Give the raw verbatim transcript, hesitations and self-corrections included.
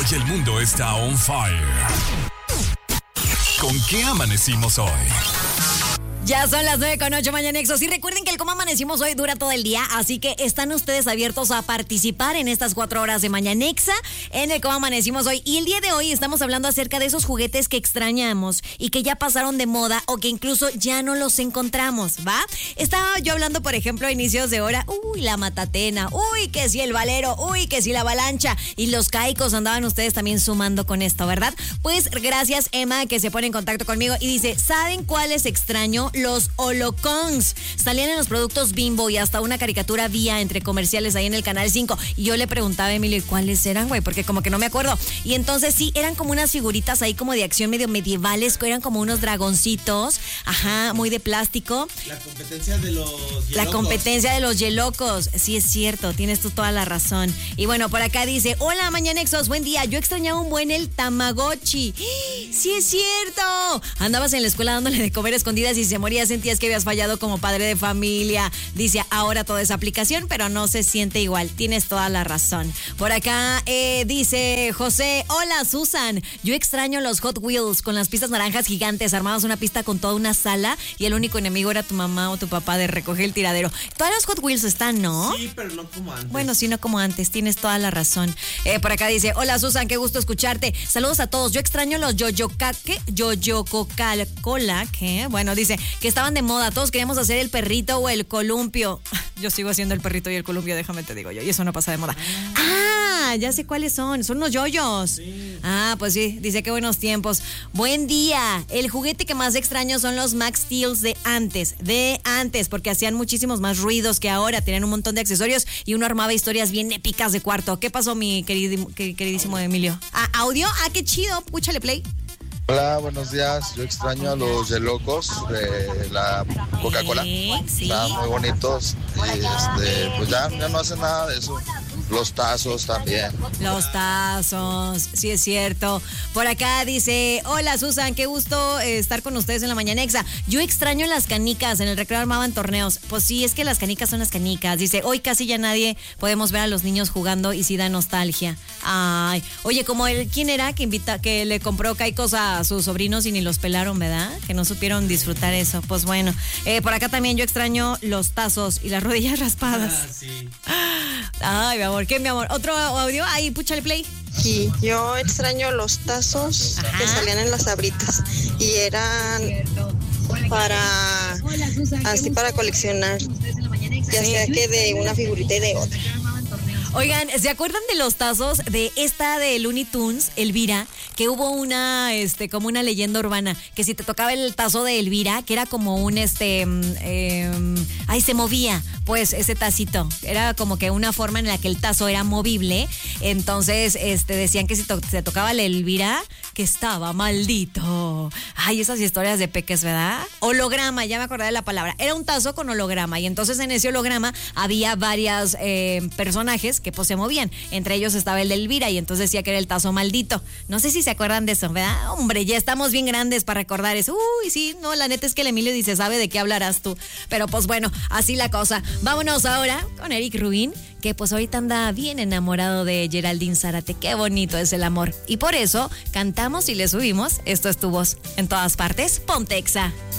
Hoy el mundo está on fire. ¿Con qué amanecimos hoy? Ya son las nueve con ocho Mañanexos. Y recuerden que el Cómo Amanecimos hoy dura todo el día, así que están ustedes abiertos a participar en estas cuatro horas de Mañanexa en el Cómo Amanecimos hoy. Y el día de hoy estamos hablando acerca de esos juguetes que extrañamos y que ya pasaron de moda o que incluso ya no los encontramos, ¿va? Estaba yo hablando, por ejemplo, a inicios de hora, uy, la matatena, uy, que si el valero, uy, que si la avalancha y los caicos, andaban ustedes también sumando con esto, ¿verdad? Pues gracias, Emma, que se pone en contacto conmigo y dice, ¿saben cuáles extraño? Los holocons. Salían en los productos Bimbo y hasta una caricatura vía entre comerciales ahí en el Canal cinco. Y yo le preguntaba a Emilio, ¿y cuáles eran, güey? Porque como que no me acuerdo. Y entonces sí, eran como unas figuritas ahí como de acción medio medievales, que eran como unos dragoncitos, ajá, muy de plástico. La competencia de los yelocos. La competencia de los yelocos. Sí, es cierto, tienes tú toda la razón. Y bueno, por acá dice, hola, Mañanexos, buen día. Yo extrañaba un buen el Tamagotchi. Sí, es cierto. Andabas en la escuela dándole de comer escondidas y se moría, sentías que habías fallado como padre de familia. Dice, ahora toda esa aplicación, pero no se siente igual. Tienes toda la razón. Por acá eh, dice José, hola, Susan. Yo extraño los Hot Wheels con las pistas naranjas gigantes. Armabas una pista con toda una sala y el único enemigo era tu mamá o tu papá de recoger el tiradero. Todas las Hot Wheels están, ¿no? Sí, pero no como antes. Bueno, sí, no como antes. Tienes toda la razón. Eh, por acá dice, hola, Susan, qué gusto escucharte. Saludos a todos. Yo extraño los Yoyoca, ¿qué? Yoyococa-Cola, ¿qué? Bueno, dice que estaban de moda. Todos queríamos hacer el perrito o el columpio. Yo sigo haciendo el perrito y el columpio, déjame te digo yo. Y eso no pasa de moda. Ah, ya sé cuáles son. Son unos yoyos. Sí. Ah, pues sí. Dice qué buenos tiempos. Buen día. El juguete que más extraño son los Max Steels de antes. De antes, porque hacían muchísimos más ruidos que ahora. Tenían un montón de accesorios y uno armaba historias bien épicas de cuarto. ¿Qué pasó, mi queridísimo, queridísimo Emilio? Ah, ¿audio? Ah, qué chido. Púchale play. Hola, buenos días. Yo extraño a los yelocos de la Coca-Cola. Sí, sí. Están muy bonitos. Y este, pues ya, ya no hacen nada de eso. Los tazos también. Los tazos, sí es cierto. Por acá dice, hola Susan, qué gusto eh, estar con ustedes en la Mañanexa. Yo extraño las canicas, en el recreo armaban torneos. Pues sí, es que las canicas son las canicas. Dice, hoy casi ya nadie podemos ver a los niños jugando y sí da nostalgia. Ay, oye, como el, ¿quién era que invita, que le compró caicos a sus sobrinos y ni los pelaron, ¿verdad? Que no supieron disfrutar eso. Pues bueno, eh, por acá también yo extraño los tazos y las rodillas raspadas. Ah, sí. Ay, mi amor, ¿qué, mi amor? ¿Otro audio? Ahí, púchale play. Sí, yo extraño los tazos Ajá. que salían en las Sabritas y eran para, así para coleccionar, ya Sí. sea que de una figurita y de otra. Oigan, ¿se acuerdan de los tazos de esta de Looney Tunes, Elvira? Que hubo una, este, como una leyenda urbana, que si te tocaba el tazo de Elvira, que era como un, este, eh, ay, se movía, pues, ese tacito. Era como que una forma en la que el tazo era movible. Entonces, este, decían que si to- se tocaba la Elvira, que estaba maldito. Ay, esas historias de peques, ¿verdad? Holograma, ya me acordé de la palabra. Era un tazo con holograma, y entonces en ese holograma había varias eh, personajes que pues se movían. Entre ellos estaba el de Elvira y entonces decía que era el tazo maldito. No sé si se acuerdan de eso, ¿verdad? Hombre, ya estamos bien grandes para recordar eso. Uy, sí, no, la neta es que el Emilio dice, sabe de qué hablarás tú. Pero pues bueno, así la cosa. Vámonos ahora con Eric Rubin, que pues ahorita anda bien enamorado de Geraldine Zárate. Qué bonito es el amor. Y por eso cantamos y le subimos Esto es tu voz. En todas partes, Pontexa.